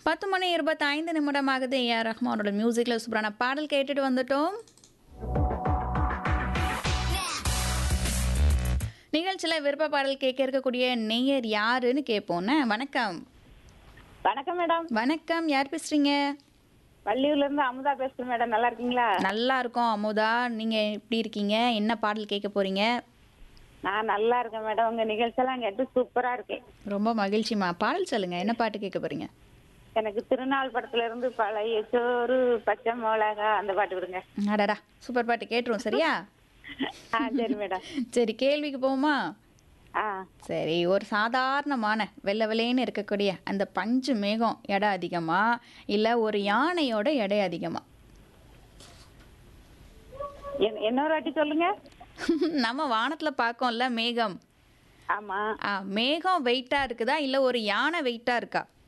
10 மணி 25 நிமிடமாகுது. AR ரஹ்மானோட மியூசிக்ல சூப்பரான பாடல் கேட்டுட்டு வந்துட்டோம். நிகழ்ச்சியில் விருப்ப பாடல் கேட்க இருக்கக்கூடிய நேயர் யாருன்னு கேட்போன்னு. வணக்கம். வணக்கம் மேடம். வணக்கம், யார் பேசுறீங்க? வள்ளியூர்ல இருந்து அமுதா பேசுறேன் மேடம். நல்லா இருக்கீங்களா? நல்லா இருக்கோம் அமுதா, நீங்க எப்படி இருக்கீங்க? என்ன பாடல் கேட்க போறீங்க? நான் நல்லா இருக்கேன் மேடம். உங்க நிகழ்ச்சியெல்லாம் கேட்டு சூப்பரா இருக்கேன். ரொம்ப மகிழ்ச்சிமா. பாடல் சொல்லுங்க, என்ன பாட்டு கேட்க போறீங்க? எனக்கு திருநாள் படத்துல இருந்து பழைய சோறு பச்சை மிளகா அந்த பாட்டு விடுங்க. அடடா, சூப்பர் பாட்டு கேட்டுரும். சரியா? சரி மேடம். சரி, கேள்விக்கு போமா? ஆ சரி, ஒரு சாதாரணமான வெள்ளை வெள்ளைன்னு இருக்கக்கூடிய அந்த பஞ்சு மேகம் எடை அதிகமா இல்லை ஒரு யானையோட எடை அதிகமா? இன்னொரு வாட்டி சொல்லுங்க. நம்ம வானத்துல பார்க்கோம்ல மேகம். ஆமா. மேகம் வெயிட்டா இருக்குதா இல்லை ஒரு யானை வெயிட்டா இருக்கா?